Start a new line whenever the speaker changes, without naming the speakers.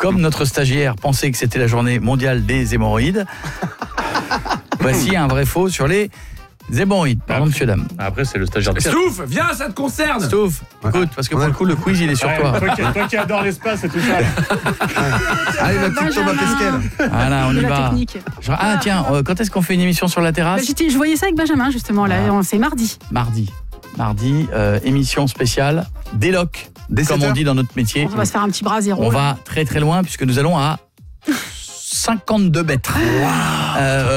Comme notre stagiaire pensait que c'était la journée mondiale des hémorroïdes, voici un vrai faux sur les hémorroïdes. Pardon, monsieur, dame.
Après, c'est le stagiaire de
Stouff, viens, ça te concerne.
Stouff, écoute, parce que pour le coup, le quiz, il est sur toi.
Toi qui adore l'espace et tout ça.
Allez, la petite Thomas Pesquel.
Voilà, on y
De la
va.
technique.
Ah, tiens, quand est-ce qu'on fait une émission sur la terrasse ?
Je voyais ça avec Benjamin, justement, là. C'est mardi.
Mardi, émission spéciale Déloc, comme on dit dans notre métier.
On va se faire un petit bras zéro.
On va très très loin puisque nous allons à 52 mètres.